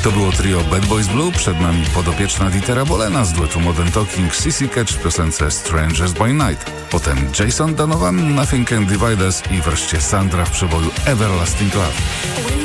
To było trio Bad Boys Blue, przed nami podopieczna Dietera Bolena z duetu Modern Talking, CC Catch w piosence Strangers by Night. Potem Jason Donovan, Nothing Can Divide Us i wreszcie Sandra w przeboju Everlasting Love.